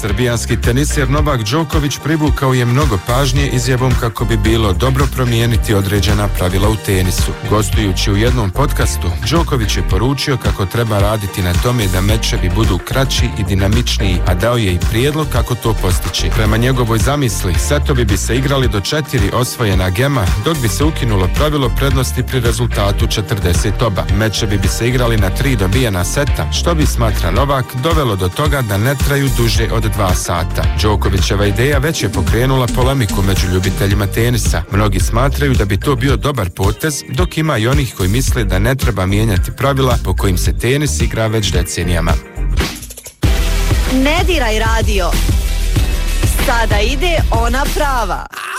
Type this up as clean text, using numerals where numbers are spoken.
Srbijanski teniser Novak Đoković privukao je mnogo pažnje izjavom kako bi bilo dobro promijeniti određena pravila u tenisu. Gostujući u jednom podcastu, Đoković je poručio kako treba raditi na tome da mečevi budu kraći i dinamičniji, a dao je i prijedlog kako to postići. Prema njegovoj zamisli, setovi bi se igrali do 4 osvojena gema, dok bi se ukinulo pravilo prednosti pri rezultatu 40 oba. Mečevi bi se igrali na 3 dobijena seta, što bi, smatra Novak, dovelo do toga da ne traju duže od 2 sata. Đokovićeva ideja već je pokrenula polemiku među ljubiteljima tenisa. Mnogi smatraju da bi to bio dobar potez, dok ima i onih koji misle da ne treba mijenjati pravila po kojim se tenis igra već decenijama. Ne diraj radio. Sada ide ona prava.